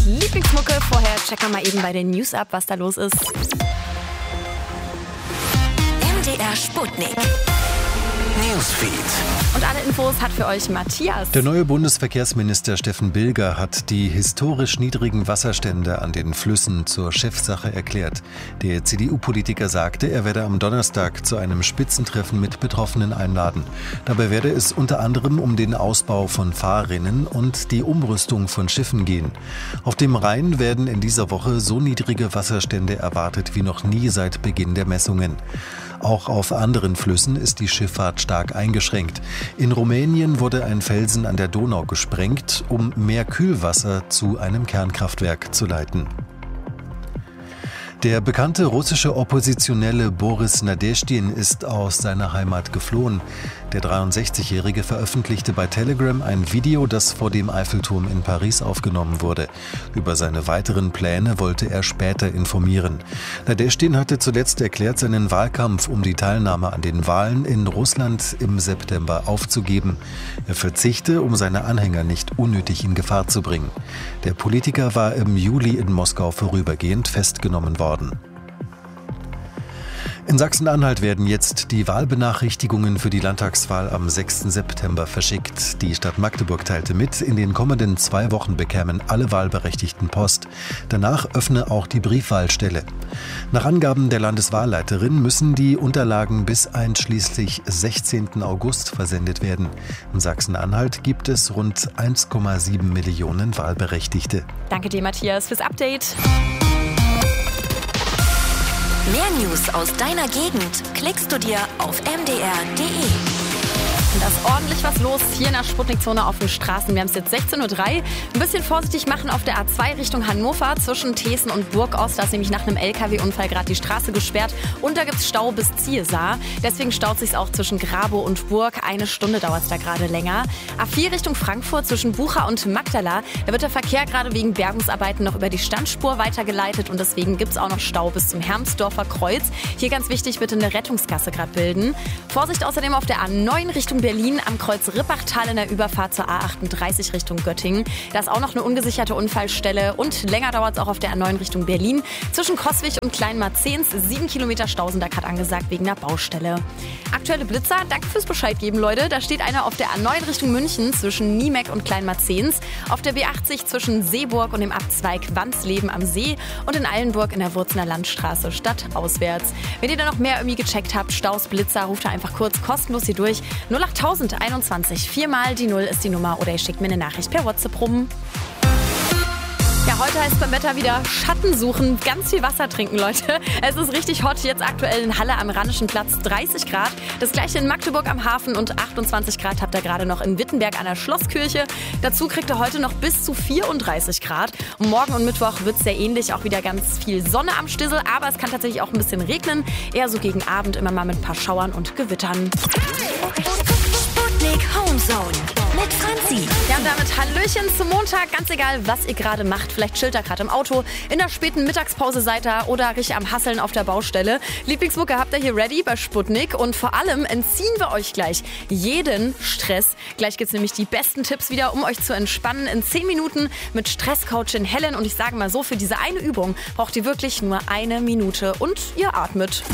Lieblingsmucke. Vorher checken wir mal eben bei den News ab, was da los ist. MDR Sputnik. Newsfeed. Und alle Infos hat für euch Matthias. Der neue Bundesverkehrsminister Steffen Bilger hat die historisch niedrigen Wasserstände an den Flüssen zur Chefsache erklärt. Der CDU-Politiker sagte, er werde am Donnerstag zu einem Spitzentreffen mit Betroffenen einladen. Dabei werde es unter anderem um den Ausbau von Fahrrinnen und die Umrüstung von Schiffen gehen. Auf dem Rhein werden in dieser Woche so niedrige Wasserstände erwartet wie noch nie seit Beginn der Messungen. Auch auf anderen Flüssen ist die Schifffahrt stark eingeschränkt. In Rumänien wurde ein Felsen an der Donau gesprengt, um mehr Kühlwasser zu einem Kernkraftwerk zu leiten. Der bekannte russische Oppositionelle Boris Nadeschdin ist aus seiner Heimat geflohen. Der 63-Jährige veröffentlichte bei Telegram ein Video, das vor dem Eiffelturm in Paris aufgenommen wurde. Über seine weiteren Pläne wollte er später informieren. Nadeschdin hatte zuletzt erklärt, seinen Wahlkampf um die Teilnahme an den Wahlen in Russland im September aufzugeben. Er verzichte, um seine Anhänger nicht unnötig in Gefahr zu bringen. Der Politiker war im Juli in Moskau vorübergehend festgenommen worden. In Sachsen-Anhalt werden jetzt die Wahlbenachrichtigungen für die Landtagswahl am 6. September verschickt. Die Stadt Magdeburg teilte mit, in den kommenden 2 Wochen bekämen alle Wahlberechtigten Post. Danach öffne auch die Briefwahlstelle. Nach Angaben der Landeswahlleiterin müssen die Unterlagen bis einschließlich 16. August versendet werden. In Sachsen-Anhalt gibt es rund 1,7 Millionen Wahlberechtigte. Danke dir, Matthias, fürs Update. Mehr News aus deiner Gegend klickst du dir auf mdr.de. Und da ist ordentlich was los hier in der Sputnik-Zone auf den Straßen. Wir haben es jetzt 16:03 Uhr. Ein bisschen vorsichtig machen auf der A2 Richtung Hannover zwischen Thesen und Burgost. Da ist nämlich nach einem LKW-Unfall gerade die Straße gesperrt. Und da gibt es Stau bis Ziehsaar. Deswegen staut sich auch zwischen Grabow und Burg. 1 Stunde dauert es da gerade länger. A4 Richtung Frankfurt zwischen Bucha und Magdala. Da wird der Verkehr gerade wegen Bergungsarbeiten noch über die Standspur weitergeleitet. Und deswegen gibt es auch noch Stau bis zum Hermsdorfer Kreuz. Hier ganz wichtig, bitte eine Rettungsgasse gerade bilden. Vorsicht außerdem auf der A9 Richtung Berlin am Kreuz Rippachtal in der Überfahrt zur A38 Richtung Göttingen. Da ist auch noch eine ungesicherte Unfallstelle und länger dauert es auch auf der A9 Richtung Berlin. Zwischen Coswig und Kleinmarzens 7 Kilometer Stau sind da gerade angesagt wegen einer Baustelle. Aktuelle Blitzer, danke fürs Bescheid geben, Leute. Da steht einer auf der A9 Richtung München zwischen Niemeck und Kleinmarzens, auf der B80 zwischen Seeburg und dem Abzweig Wandsleben am See und in Eilenburg in der Wurzener Landstraße stadtauswärts. Wenn ihr da noch mehr irgendwie gecheckt habt, Staus, Blitzer, ruft da einfach kurz kostenlos hier durch. 08021, 4 mal die 0 ist die Nummer oder ihr schickt mir eine Nachricht per WhatsApp rum. Ja, heute heißt es beim Wetter wieder Schatten suchen, ganz viel Wasser trinken, Leute. Es ist richtig hot, jetzt aktuell in Halle am Rheinischen Platz 30 Grad. Das gleiche in Magdeburg am Hafen und 28 Grad habt ihr gerade noch in Wittenberg an der Schlosskirche. Dazu kriegt ihr heute noch bis zu 34 Grad. Und morgen und Mittwoch wird es sehr ähnlich, auch wieder ganz viel Sonne am Stissel, aber es kann tatsächlich auch ein bisschen regnen. Eher so gegen Abend immer mal mit ein paar Schauern und Gewittern. Sputnik Homezone mit Franzi. Ja, und damit Hallöchen zum Montag. Ganz egal, was ihr gerade macht. Vielleicht chillt ihr gerade im Auto, in der späten Mittagspause seid ihr oder richtig am Hasseln auf der Baustelle. Lieblingsmucke habt ihr hier ready bei Sputnik. Und vor allem entziehen wir euch gleich jeden Stress. Gleich gibt's nämlich die besten Tipps wieder, um euch zu entspannen. In 10 Minuten mit Stresscoachin Helen. Und ich sage mal so, für diese eine Übung braucht ihr wirklich nur 1 Minute und ihr atmet.